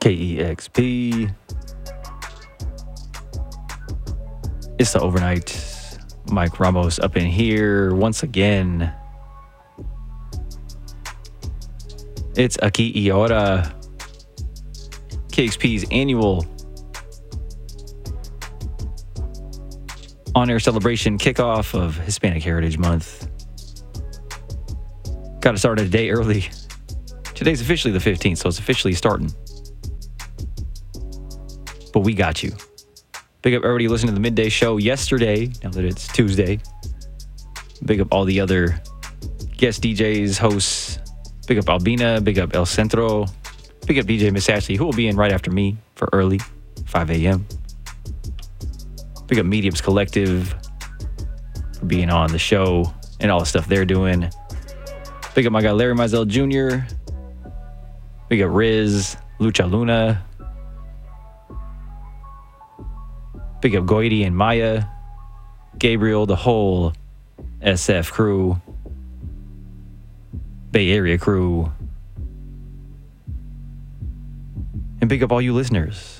KEXP. It's the overnight. Mike Ramos up in here once again. It's Aquí y Ahora, KEXP's annual on-air celebration kickoff of Hispanic Heritage Month. Got to start a day early. Today's officially the 15th, so it's officially starting. But we got you. Big up everybody listening to the midday show yesterday, now that it's Tuesday. Big up all the other guest DJs, hosts. Big up Albina, big up El Centro. Big up DJ Miss Ashley, who will be in right after me for early, 5 a.m. Big up Mediums Collective for being on the show and all the stuff they're doing. Big up my guy Larry Mizell Jr. Big up Riz, Lucha Luna. Big up Goiti and Maya, Gabriel, the whole SF crew, Bay Area crew. And big up all you listeners.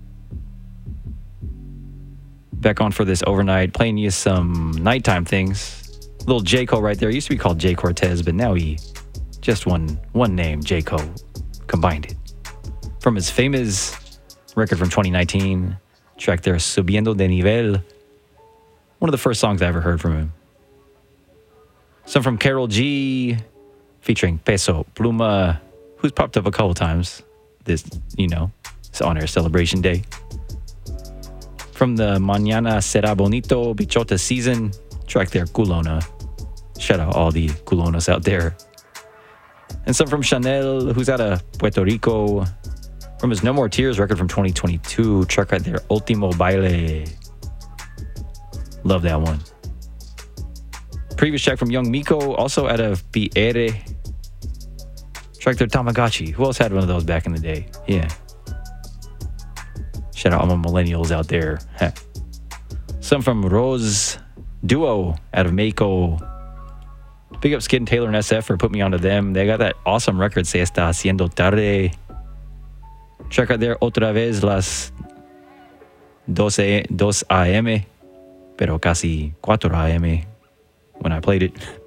Back on for this overnight, playing you some nighttime things. Little J. Cole right there. Used to be called Jay Cortez, but now he just one name, J. Cole, combined it. From his famous record from 2019, track there, Subiendo de Nivel. One of the first songs I ever heard from him. Some from Karol G, featuring Peso Pluma, who's popped up a couple times this, it's on-air celebration day. From the Mañana Será Bonito Bichota season, track there, Culona. Shout out all the Culonas out there. And some from Chanel, who's out of Puerto Rico. From his No More Tears record from 2022, track right there, Ultimo Baile. Love that one. Previous track from Young Miko, also out of PR. Track there, Tamagotchi. Who else had one of those back in the day? Yeah. Shout out all my millennials out there. Some from Rose Duo out of Mako. Big up Skid Taylor and SF for putting me onto them. They got that awesome record, Se Está Haciendo Tarde. Track out there, Otra Vez las 2 a.m., pero casi 4 a.m. when I played it.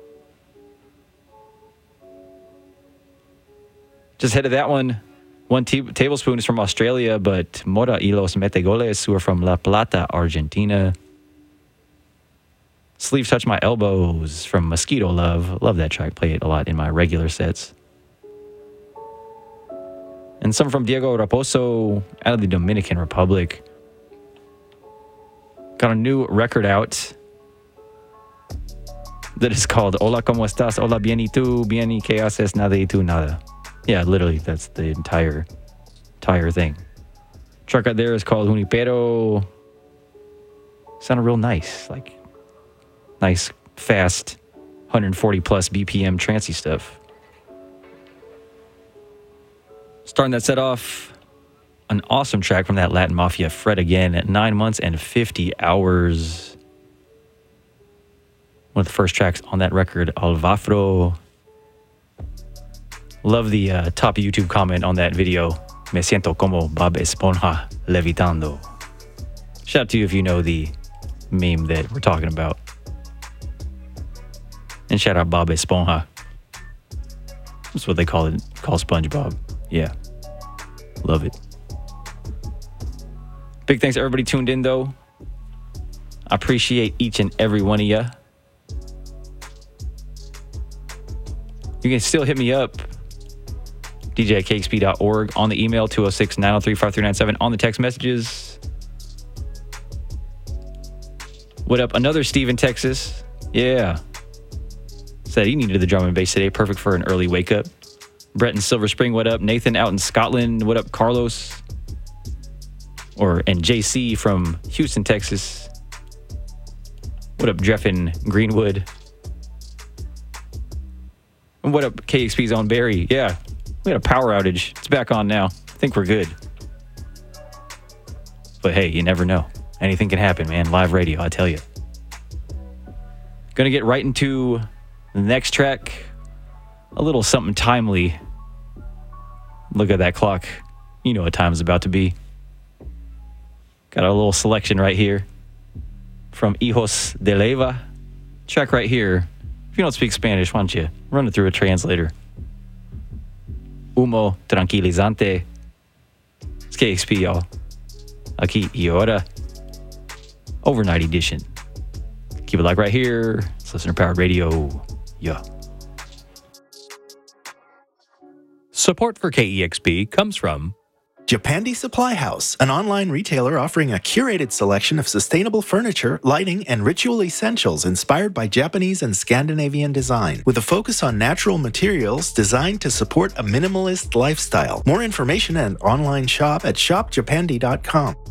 Just head to that one. One tablespoon is from Australia, but Mora y los Metegoles, who are from La Plata, Argentina. Sleeves Touch My Elbows from Mosquito Love. Love that track. Play it a lot in my regular sets. And some from Diego Raposo out of the Dominican Republic. Got a new record out that is called Hola, ¿cómo estás? Hola, bien y tú? Bien y qué haces? Nada y tú nada. Yeah, literally, that's the entire thing. Track out there is called Junipero. Sounded real nice. Like, nice, fast, 140 plus BPM trancey stuff. Starting that set off, an awesome track from that Latin Mafia, Fred Again, at 9 months and 50 hours. One of the first tracks on that record, Alvafro. Love the top YouTube comment on that video. Me siento como Bob Esponja levitando. Shout out to you if you know the meme that we're talking about. And shout out Bob Esponja. That's what they call SpongeBob. Yeah. Love it. Big thanks to everybody tuned in, though. I appreciate each and every one of you. You can still hit me up. dj@kexp.org, on the email 206-903-5397, on the text messages. What up? Another Steve in Texas. Yeah. Said he needed the drum and bass today. Perfect for an early wake up. Brett in Silver Spring, what up? Nathan out in Scotland, what up? Carlos. And JC from Houston, Texas. What up, Jeff in Greenwood? And what up, KEXP's own Barry? Yeah. We had a power outage. It's back on now. I think we're good. But hey, you never know. Anything can happen, man. Live radio, I tell you. Gonna get right into the next track. A little something timely. Look at that clock. You know what time's about to be. Got a little selection right here from Hijos de Leva. Check right here. If you don't speak Spanish, why don't you run it through a translator? Humo tranquilizante. It's KXP, y'all. Aquí y ahora. Overnight edition. Keep it like right here. It's Listener Powered Radio. Yeah. Support for KEXP comes from Japandi Supply House, an online retailer offering a curated selection of sustainable furniture, lighting, and ritual essentials inspired by Japanese and Scandinavian design, with a focus on natural materials designed to support a minimalist lifestyle. More information and online shop at shopjapandi.com.